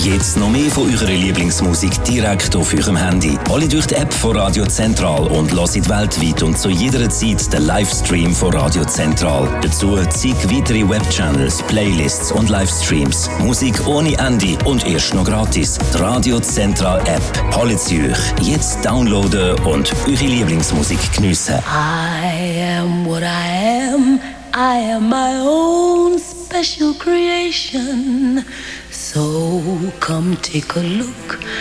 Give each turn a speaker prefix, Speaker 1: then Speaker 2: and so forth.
Speaker 1: Jetzt noch mehr von eurer Lieblingsmusik direkt auf eurem Handy. Alle durch die App von Radio Zentral und hört weltweit und zu jeder Zeit den Livestream von Radio Zentral. Dazu zig weitere Webchannels, Playlists und Livestreams. Musik ohne Ende und erst noch gratis. Die Radio Zentral App. Holt sie euch. Jetzt downloaden und eure Lieblingsmusik geniessen.
Speaker 2: I am what I am. I am my own special creation. So come take a look